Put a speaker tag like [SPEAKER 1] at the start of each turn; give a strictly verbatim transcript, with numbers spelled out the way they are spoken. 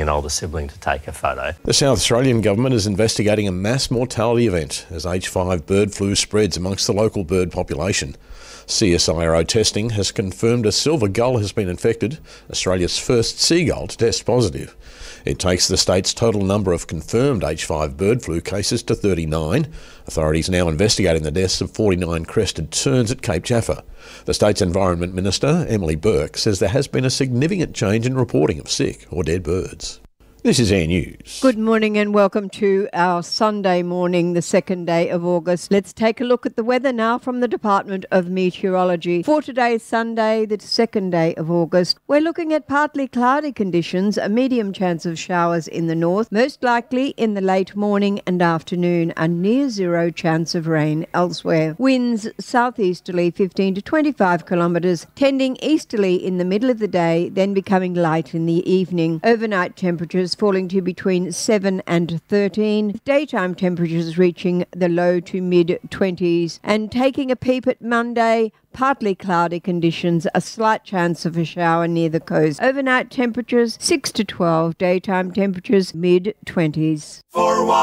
[SPEAKER 1] an older sibling to take a photo.
[SPEAKER 2] The South Australian government is investigating a mass mortality event as H five bird flu spreads amongst the local bird population. C S I R O testing has confirmed a silver gull has been infected, Australia's first seagull to test positive. It takes the state's total number of confirmed H five bird flu cases to thirty-nine. Authorities now investigating the deaths of forty-nine crested terns at Cape Jaffa. The state's Environment Minister, Emily Burke, says there has been a significant change in reporting of sick or dead birds. This is Air News.
[SPEAKER 3] Good morning and welcome to our Sunday morning, the second day of August. Let's take a look at the weather now from the Department of Meteorology. For today, Sunday, the second day of August, we're looking at partly cloudy conditions, a medium chance of showers in the north, most likely in the late morning and afternoon, a near zero chance of rain elsewhere. Winds southeasterly fifteen to twenty-five kilometres, tending easterly in the middle of the day, then becoming light in the evening. Overnight temperatures falling to between seven and thirteen, daytime temperatures reaching the low to mid twenties. And taking a peep at Monday, partly cloudy conditions, a slight chance of a shower near the coast. Overnight temperatures six to twelve, daytime temperatures mid twenties. For